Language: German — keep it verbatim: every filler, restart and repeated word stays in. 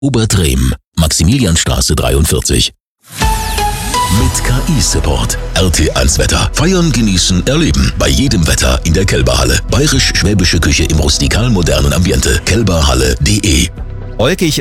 Obertrehm, Maximilianstraße dreiundvierzig. Mit K I-Support. R T eins Wetter. Feiern, genießen, erleben. Bei jedem Wetter in der Kelberhalle. Bayerisch-schwäbische Küche im rustikal modernen Ambiente. kelberhalle punkt de. Olkig